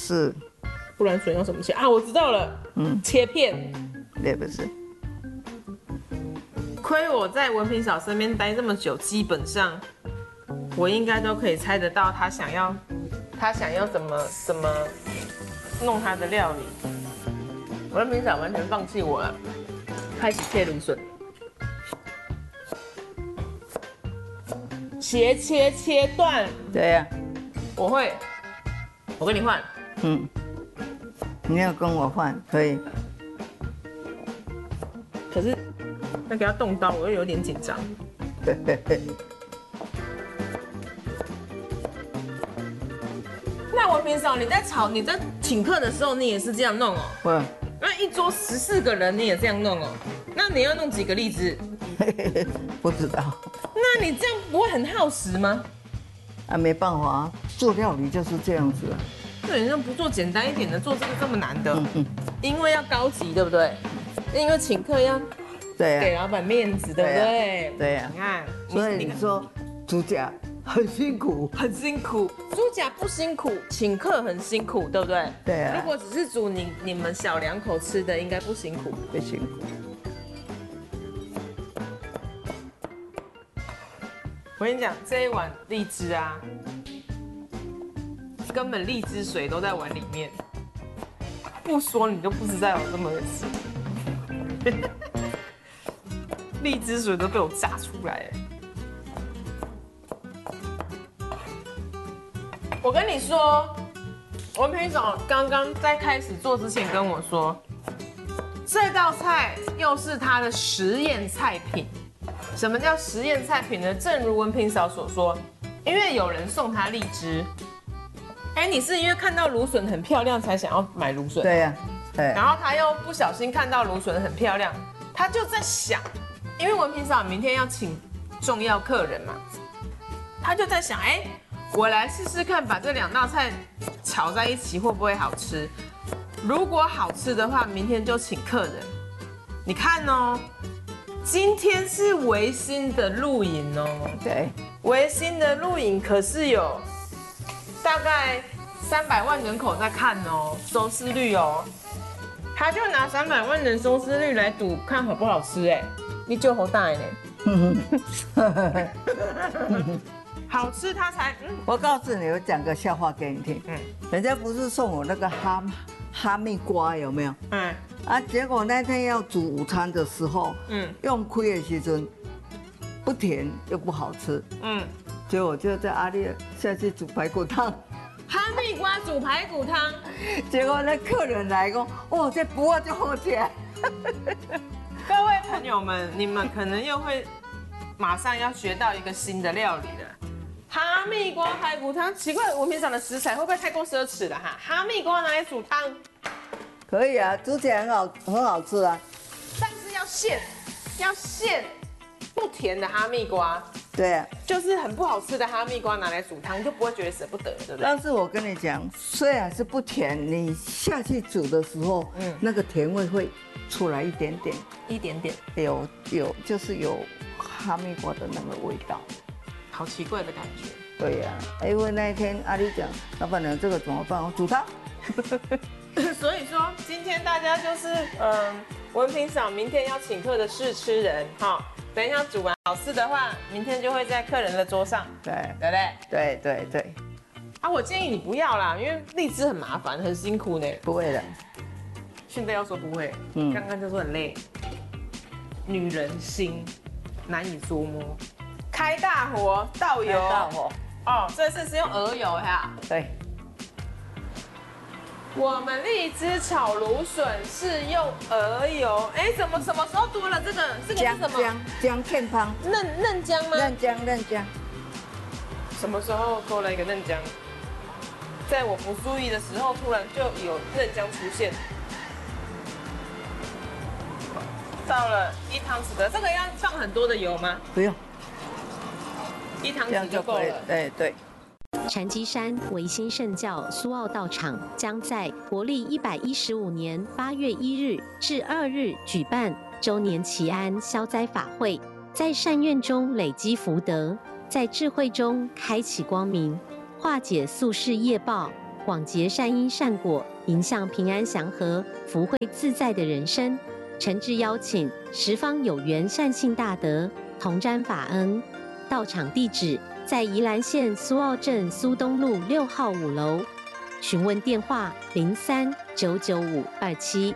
是， 不然水用什么切啊？我知道了，切片。 也不是。 亏我在文平嫂身边待这么久，基本上我应该都可以猜得到他想要怎么弄他的料理。文平嫂完全放弃我了，开始切芦笋，斜切断。 对呀、 我会，我跟你换。 你要跟我换可以。 可是那个要动刀，我又有点紧张。那文平嫂，你在请客的时候，你也是这样弄哦？ 会， 那一桌14个人，你也这样弄哦？那你要弄几个荔枝？ 不知道。 那你这样不会很耗时吗？ 啊，没办法，做料理就是这样子啊。 对，你就不做简单一点的，做这个这么难的，因为要高级，对不对？因为请客要对呀、 给老板面子，对不对？ 对呀、 你看， 所以你说主甲很辛苦， 很辛苦，猪甲不辛苦，请客很辛苦，对不对？ 对啊如果只是煮你们小两口吃的，应该不辛苦。 不辛苦。 我跟你讲，这一碗荔枝啊，根本荔枝水都在碗里面，不说你就不知道有这么个事。荔枝水都被我榨出来了。我跟你说，文平嫂刚刚在开始做之前跟我说，这道菜又是她的实验菜品。什么叫实验菜品呢？正如文平嫂所说，因为有人送她荔枝，你是因为看到芦笋很漂亮才想要买芦笋， 对呀、对。 然后她又不小心看到芦笋很漂亮，她就在想，因为文平嫂明天要请重要客人嘛，她就在想，我来试试看，把这2道菜炒在一起会不会好吃？如果好吃的话，明天就请客人。你看哦，今天是维新的录影哦， 对， 维新的录影可是有大概300万人口在看哦，收视率哦，他就拿300万人收视率来赌看好不好吃你就好大呢，好吃他才我告诉你，我讲个笑话给你听。人家不是送我那个哈密瓜有没有？啊，结果那天要煮午餐的时候，用开的时阵不甜又不好吃，结果就在阿丽下去煮排骨汤， 哈密瓜煮排骨汤， 结果那客人来讲，哦，这不啊就好吃。 各位朋友们，你们可能又会马上要学到一个新的料理了。哈密瓜排骨汤，奇怪，文平嫂的食材会不会太过奢侈了哈？哈密瓜拿来煮汤， 可以啊，煮起来很好吃啊。 但是要现不甜的哈密瓜， 对啊， 就是很不好吃的哈密瓜拿来煮汤，就不会觉得舍不得，对不对？ 但是我跟你讲，虽然是不甜，你下去煮的时候，那个甜味会出来一点点，有就是有哈密瓜的那个味道。 好奇怪的感觉。 对呀、因为那一天阿丽讲，老板娘这个怎么办？我煮汤。 所以说，今天大家就是文平嫂明天要请客的试吃人哈。等一下煮完好吃的话，明天就会在客人的桌上， 对对不对？ 对， 啊，我建议你不要啦，因为荔枝很麻烦，很辛苦呢。 不会的。 现在要说不会，刚刚就说很累。女人心难以捉摸，开大火倒油，哦，这次是用鹅油呀。 对， 我们荔枝炒芦笋是用鹅油，怎么什么时候多了这个？这个是什么？ 姜片汤， 嫩姜吗？ 嫩姜。 什么时候多了一个嫩姜？在我不注意的时候，突然就有嫩姜出现。倒了1汤匙的，这个要放很多的油吗？ 不用 ，1汤这样匙就够了。 对。 禅机山维新圣教苏澳道场将在国历115年8月1日至2日举办周年祈安消灾法会，在善愿中累积福德，在智慧中开启光明，化解宿世业报， 广结善因善果，迎向平安祥和、福慧自在的人生。诚挚邀请十方有缘善信大德同沾法恩。到场地址在宜兰县苏澳镇苏东路6号5楼。询问电话：03-99527。